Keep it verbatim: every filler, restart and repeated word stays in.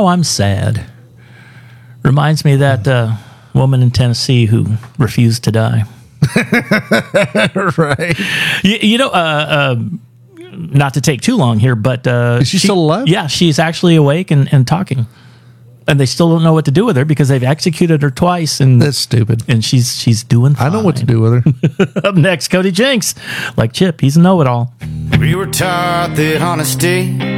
know, I'm sad. Reminds me of that uh, woman in Tennessee who refused to die. Right. You, you know, uh, uh, not to take too long here, but... Uh, Is she, she still alive? Yeah, she's actually awake and, and talking. And they still don't know what to do with her because they've executed her twice. And that's stupid. And she's she's doing fine. I know what to do with her. Up next, Cody Jinks. Like Chip, he's a know-it-all. We were taught that honesty